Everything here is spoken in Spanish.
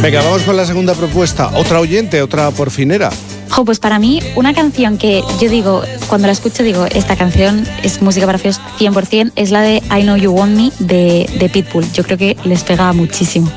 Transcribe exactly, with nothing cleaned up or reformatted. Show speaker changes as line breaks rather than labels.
Venga, vamos con la segunda propuesta. Otra oyente, otra porfinera.
Jo, pues para mí, una canción que yo digo, cuando la escucho digo, esta canción es música para feos cien por ciento, es la de I Know You Want Me de, de Pitbull. Yo creo que les pega muchísimo.